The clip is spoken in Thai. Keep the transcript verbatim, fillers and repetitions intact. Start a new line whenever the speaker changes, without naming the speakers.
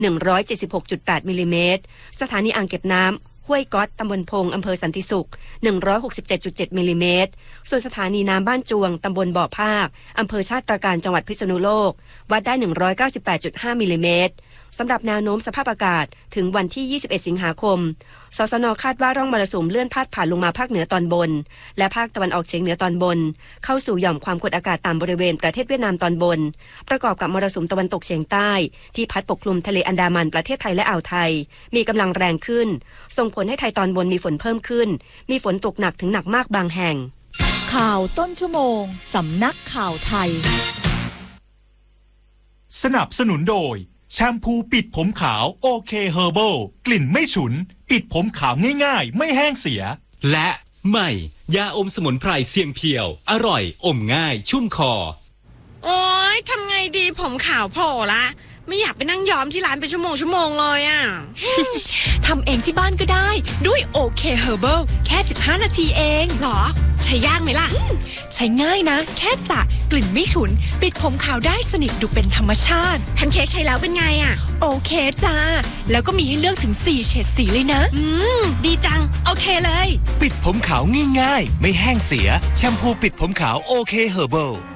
หนึ่งร้อยเจ็ดสิบหกจุดแปด มิลลิเมตรสถานีอ่างเก็บน้ำห้วยก๊อตตำบลพงอำเภอสันติสุข หนึ่งร้อยหกสิบเจ็ดจุดเจ็ด มิลลิเมตรส่วนสถานีน้ำบ้านจวงตำบลบ่อภาคอำเภอชาติตรการจังหวัดพิษณุโลกวัดได้ หนึ่งร้อยเก้าสิบแปดจุดห้า มิลลิเมตรสำหรับแนวโน้มสภาพอากาศถึงวันที่ยี่สิบเอ็ดสิงหาคมสสน.คาดว่าร่องมรสุมเลื่อนพาดผ่านลงมาภาคเหนือตอนบนและภาคตะวันออกเฉียงเหนือตอนบนเข้าสู่หย่อมความกดอากาศต่ำบริเวณประเทศเวียดนามตอนบนประกอบกับมรสุมตะวันตกเฉียงใต้ที่พัดปกคลุมทะเลอันดามันประเทศไทยและอ่าวไทยมีกำลังแรงขึ้นส่งผลให้ไทยตอนบนมีฝนเพิ่มขึ้นมีฝนตกหนักถึงหนักมากบางแห่ง
ข่าวต้นชั่วโมงสำนักข่าวไทย
สนับสนุนโดยแชมพูปิดผมขาวโอเคเฮอร์เบิลกลิ่นไม่ฉุนปิดผมขาวง่ายๆไม่แห้งเสีย
และใหม่ยาอมสมุนไพรเสียงเพียวอร่อยอมง่ายชุ่มคอ
โอ๊ยทำไงดีผมขาวโผล่ละไม่อยากไปนั่งย้อมที่ร้านเป็นชั่วโมงชั่วโมงเลยอ่ะ
ทำเองที่บ้านก็ได้ด้วยโอเคเฮอร์เบิลแค่สิบห้านาทีเอง
หรอใช้ยากไหมล่ะ
ใช้ง่ายนะแค่สระกลิ่นไม่ฉุนปิดผมขาวได้สนิทดูเป็นธรรมชาติ
แพนเค้กใช้แล้วเป็นไงอ่ะ
โอเคจ้าแล้วก็มีให้เลือกถึงสี่เฉดสีเลยนะ
อืมดีจังโอเคเลย
ปิดผมขาวง่ายๆไม่แห้งเสียแชมพูปิดผมขาวโอเคเฮอร์เบิล